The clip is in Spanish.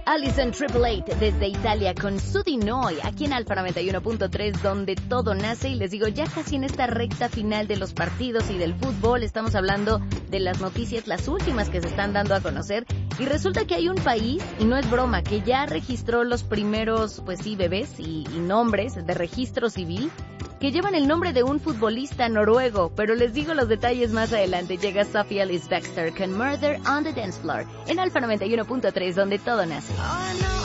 Alison Triple Eight desde Italia con Sudinoy, aquí en Alfa 91.3, donde todo nace. Y les digo, ya casi en esta recta final de los partidos y del fútbol, estamos hablando de las noticias, las últimas que se están dando a conocer. Y resulta que hay un país, y no es broma, que ya registró los primeros, pues sí, bebés y nombres de registro civil, que llevan el nombre de un futbolista noruego, pero les digo los detalles más adelante. Llega Sophie Ellis-Bextor con Murder on the Dance Floor en Alfa 91.3, donde todo nace.